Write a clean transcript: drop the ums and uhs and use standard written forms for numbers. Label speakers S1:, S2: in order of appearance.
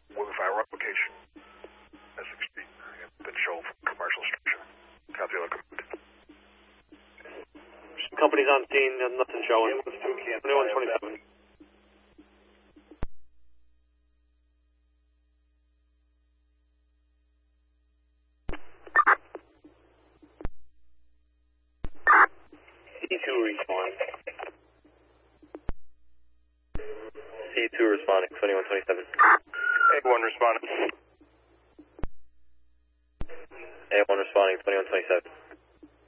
S1: with our location. Essex Street. Been shown from commercial structure. Copy locomotive.
S2: Company's on scene, nothing showing. 2127. C2 responding. C2 responding, 2127.
S3: A1 responding.
S2: A1 responding, 2127.